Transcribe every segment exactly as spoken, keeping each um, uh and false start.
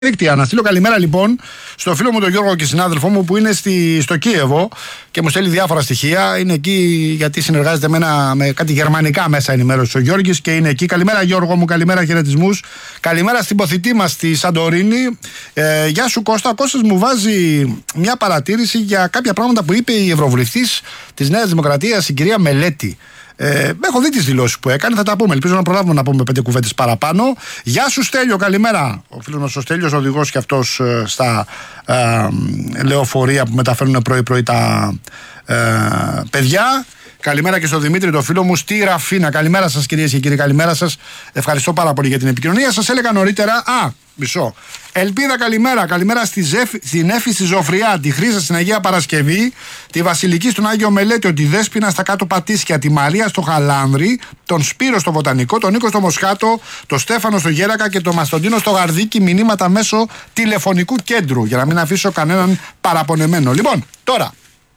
Δίκτυα. Να στείλω καλημέρα λοιπόν στο φίλο μου τον Γιώργο και συνάδελφό μου που είναι στη, στο Κίεβο και μου στέλνει διάφορα στοιχεία. Είναι εκεί γιατί συνεργάζεται με, ένα, με κάτι γερμανικά μέσα ενημέρωση ο Γιώργης και είναι εκεί. Καλημέρα Γιώργο μου, καλημέρα, χαιρετισμούς. Καλημέρα στην ποθητή μας στη Σαντορίνη. Ε, γεια σου Κώστα. Ο Κώστας μου βάζει μια παρατήρηση για κάποια πράγματα που είπε η Ευρωβουλευτής της Νέας Δημοκρατίας, η κυρία Μελέτη. Ε, έχω δει τις δηλώσεις που έκανε, θα τα πούμε. Ελπίζω να προλάβουμε να πούμε πέντε κουβέντες παραπάνω. Γεια σου Στέλιο, καλημέρα. Ο φίλος μας ο Στέλιος, οδηγός και αυτός ε, στα ε, λεωφορεία που μεταφέρουν πρωί-πρωί τα ε, παιδιά. Καλημέρα και στο Δημήτρη, το φίλο μου, στη Ραφίνα. Καλημέρα σας κυρίες και κύριοι, καλημέρα σας. Ευχαριστώ πάρα πολύ για την επικοινωνία. Σας έλεγα νωρίτερα. Α, μισό. Ελπίδα, καλημέρα. Καλημέρα στη Ζεφ, στην Έφη στη Ζωφριά, τη Χρύσα στην Αγία Παρασκευή, τη Βασιλική στον Άγιο Μελέτιο, τη Δέσποινα στα Κάτω Πατήσια, τη Μαρία στο Χαλάνδρη, τον Σπύρο στο Βοτανικό, τον Νίκο στο Μοσχάτο, τον Στέφανο στο Γέρακα και τον Μαστοντίνο στο Γαρδίκι. Μηνύματα μέσω τηλεφωνικού κέντρου, για να μην αφήσω κανέναν παραπονεμένο. Λοιπόν, τώρα,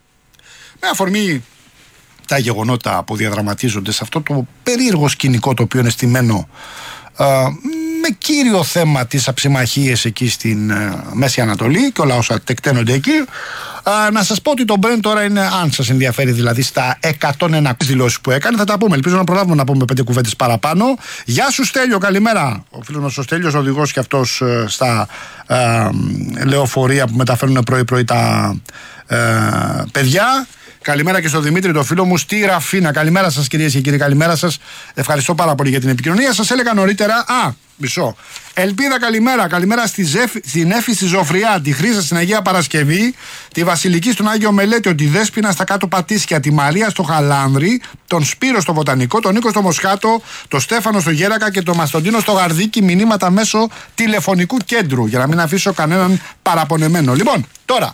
με αφορμή τα γεγονότα που διαδραματίζονται σε αυτό το περίεργο σκηνικό το οποίο είναι στημένο α, με κύριο θέμα τις αψημαχίες εκεί στην α, Μέση Ανατολή και όλα όσα τεκταίνονται εκεί. Α, να σας πω ότι το Brent τώρα είναι, αν σας ενδιαφέρει δηλαδή, στα εκατόν ένα δηλώσεις που έκανε, θα τα πούμε. Ελπίζω να προλάβουμε να πούμε πέντε κουβέντες παραπάνω. Γεια σου Στέλιο, καλημέρα. Ο φίλος μας ο Στέλιος, οδηγός και αυτός ε, στα ε, λεωφορεία που μεταφέρουν πρωί-πρωί τα ε, παιδιά. Καλημέρα και στο Δημήτρη, το φίλο μου, στη Ραφίνα. Καλημέρα σας κυρίες και κύριοι, καλημέρα σας. Ευχαριστώ πάρα πολύ για την επικοινωνία. Σας έλεγα νωρίτερα. Α, μισό. Ελπίδα, καλημέρα. Καλημέρα στη Ζεφ, στην Έφη στη Ζωφριά, τη Χρύσα στην Αγία Παρασκευή, τη Βασιλική στον Άγιο Μελέτιο, τη Δέσποινα στα Κάτω Πατήσια, τη Μαρία στο Χαλάνδρη, τον Σπύρο στο Βοτανικό, τον Νίκο στο Μοσχάτο, τον Στέφανο στο Γέρακα και τον Μαστοντίνο στο Γαρδίκι. Μηνύματα μέσω τηλεφωνικού κέντρου, για να μην αφήσω κανέναν παραπονεμένο. Λοιπόν, τώρα,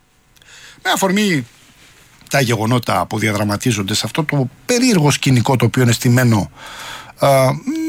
με αφορμή τα γεγονότα που διαδραματίζονται σε αυτό το περίεργο σκηνικό το οποίο είναι στημένο α,